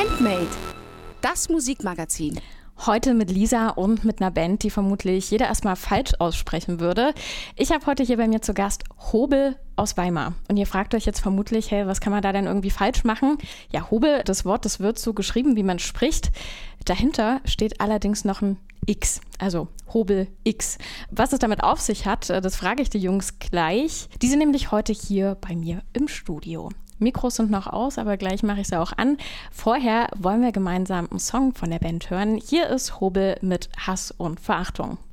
Handmade, das Musikmagazin. Heute mit Lisa und mit einer Band, die vermutlich jeder erstmal falsch aussprechen würde. Ich habe heute hier bei mir zu Gast Hobel aus Weimar. Und ihr fragt euch jetzt vermutlich, hey, was kann man da denn irgendwie falsch machen? Ja, Hobel, das Wort, das wird so geschrieben, wie man spricht. Dahinter steht allerdings noch ein X, also Hobel X. Was es damit auf sich hat, das frage ich die Jungs gleich. Die sind nämlich heute hier bei mir im Studio. Mikros sind noch aus, aber gleich mache ich sie auch an. Vorher wollen wir gemeinsam einen Song von der Band hören. Hier ist Hobel mit Hass und Verachtung.